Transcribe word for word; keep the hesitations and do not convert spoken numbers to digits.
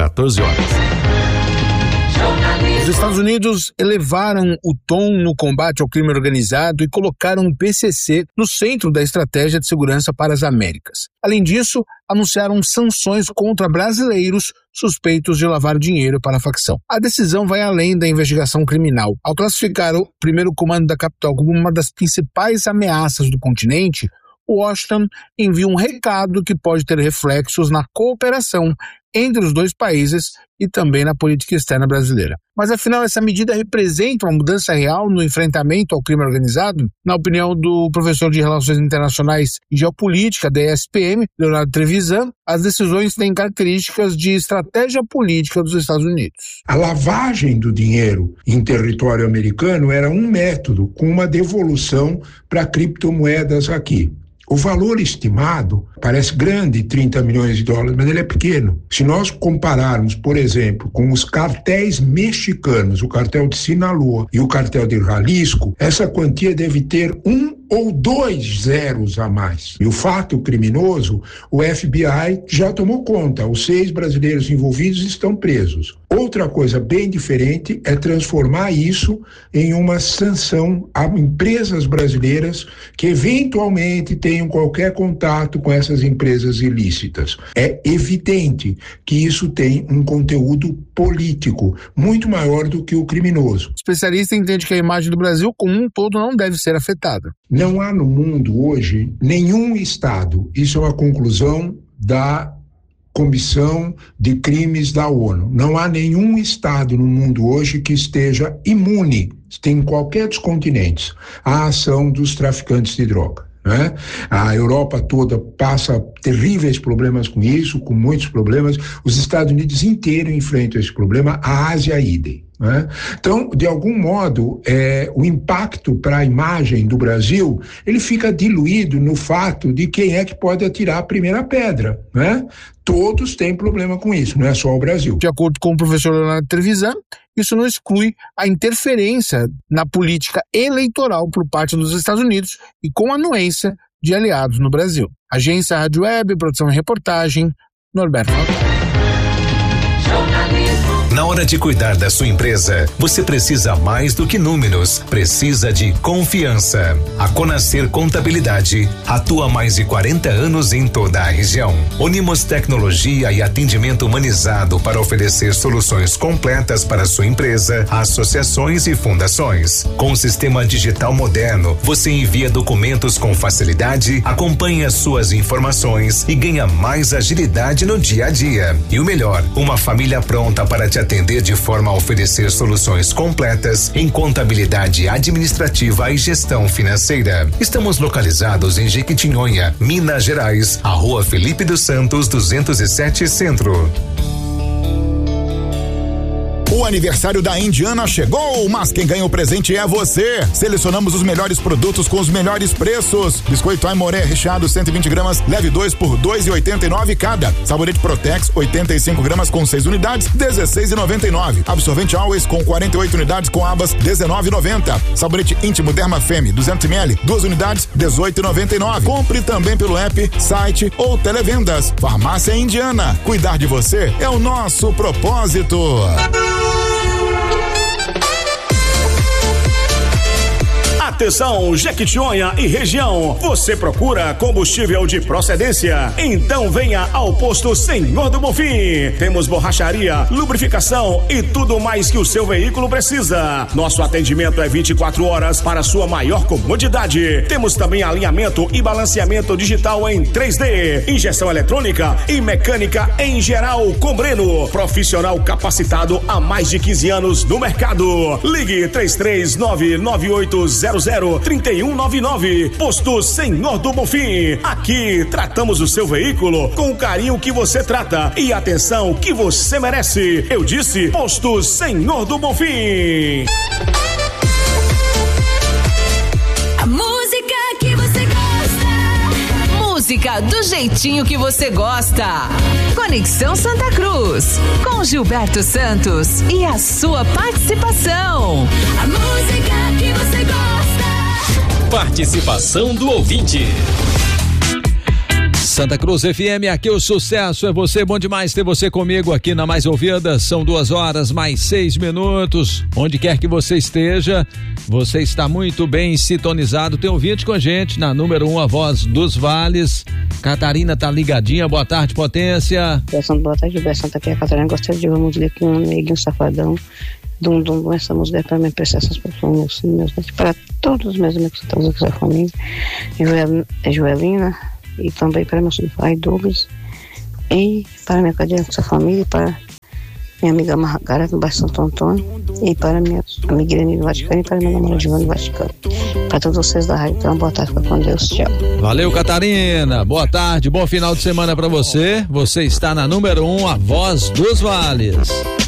quatorze horas. Os Estados Unidos elevaram o tom no combate ao crime organizado e colocaram o P C C no centro da estratégia de segurança para as Américas. Além disso, anunciaram sanções contra brasileiros suspeitos de lavar dinheiro para a facção. A decisão vai além da investigação criminal. Ao classificar o primeiro comando da capital como uma das principais ameaças do continente, Washington envia um recado que pode ter reflexos na cooperação entre os dois países e também na política externa brasileira. Mas afinal, essa medida representa uma mudança real no enfrentamento ao crime organizado? Na opinião do professor de Relações Internacionais e Geopolítica da E S P M, Leonardo Trevisan, as decisões têm características de estratégia política dos Estados Unidos. A lavagem do dinheiro em território americano era um método com uma devolução para criptomoedas aqui. O valor estimado parece grande, trinta milhões de dólares, mas ele é pequeno. Se nós compararmos, por exemplo, com os cartéis mexicanos, o cartel de Sinaloa e o cartel de Jalisco, essa quantia deve ter um ou dois zeros a mais. E o fato criminoso, o F B I já tomou conta, os seis brasileiros envolvidos estão presos. Outra coisa bem diferente é transformar isso em uma sanção a empresas brasileiras que eventualmente tenham qualquer contato com essas empresas ilícitas. É evidente que isso tem um conteúdo político muito maior do que o criminoso. O especialista entende que a imagem do Brasil como um todo não deve ser afetada. Não há no mundo hoje nenhum Estado, isso é uma conclusão da Comissão de Crimes da ONU. Não há nenhum Estado no mundo hoje que esteja imune, em qualquer dos continentes, à ação dos traficantes de droga. Né? A Europa toda passa terríveis problemas com isso, com muitos problemas. Os Estados Unidos inteiros enfrentam esse problema, a Ásia idem. Né? Então, de algum modo, é, o impacto para a imagem do Brasil, ele fica diluído no fato de quem é que pode atirar a primeira pedra, né? Todos têm problema com isso, não é só o Brasil. De acordo com o professor Leonardo Trevisan, isso não exclui a interferência na política eleitoral por parte dos Estados Unidos e com a anuência de aliados no Brasil. Agência Rádio Web, produção e reportagem, Norberto Falcão. Na hora de cuidar da sua empresa, você precisa mais do que números, precisa de confiança. A Conacer Contabilidade atua há mais de quarenta anos em toda a região. Unimos tecnologia e atendimento humanizado para oferecer soluções completas para sua empresa, associações e fundações. Com um sistema digital moderno, você envia documentos com facilidade, acompanha suas informações e ganha mais agilidade no dia a dia. E o melhor, uma família pronta para te atender de forma a oferecer soluções completas em contabilidade administrativa e gestão financeira. Estamos localizados em Jequitinhonha, Minas Gerais, a Rua Felipe dos Santos, duzentos e sete Centro. O aniversário da Indiana chegou, mas quem ganha o presente é você. Selecionamos os melhores produtos com os melhores preços. Biscoito Aimoré recheado cento e vinte gramas, leve dois por dois e oitenta e nove cada. Sabonete Protex oitenta e cinco gramas com seis unidades, dezesseis e noventa e nove. Absorvente Always com quarenta e oito unidades com abas, dezenove e noventa. Sabonete íntimo Derma Femme duzentos mililitros, duas unidades, dezoito e noventa e nove. Compre também pelo app, site ou televendas. Farmácia Indiana. Cuidar de você é o nosso propósito. Atenção, Jequitinhonha e região, você procura combustível de procedência? Então venha ao posto Senhor do Bonfim. Temos borracharia, lubrificação e tudo mais que o seu veículo precisa. Nosso atendimento é vinte e quatro horas para sua maior comodidade. Temos também alinhamento e balanceamento digital em três D, injeção eletrônica e mecânica em geral com Breno, profissional capacitado há mais de quinze anos no mercado. Ligue três três nove nove oito zero zero três um nove nove. Posto Senhor do Bonfim. Aqui tratamos o seu veículo com o carinho que você trata e atenção que você merece. Eu disse Posto Senhor do Bonfim. A música que você gosta. Música do jeitinho que você gosta. Conexão Santa Cruz com Gilberto Santos e a sua participação. A música que você gosta. Participação do ouvinte. Santa Cruz F M, aqui o sucesso é você, bom demais ter você comigo aqui na Mais Ouvida, são duas horas mais seis minutos, onde quer que você esteja, você está muito bem sintonizado, tem ouvinte com a gente na número um, a voz dos vales, Catarina tá ligadinha, boa tarde, potência. Boa tarde, Gilberto, aqui é a Catarina, gostaria de ouvir música com um neguinho safadão, dum dum dum, essa música é para minha prestações profundas, meus netos, para todos os meus amigos que estão aqui, sua família, Joelina, e também para meu filho pai Douglas, e para minha cadeira com sua família, e para minha amiga Margarida no bairro Santo Antônio, e para minha amiga Irene do Vaticano, e para minha namorada Giovanni do Vaticano. Para todos vocês da rádio, então, boa tarde, fica com Deus, tchau. Valeu, Catarina, boa tarde, bom final de semana para você. Você está na número um, a voz dos vales.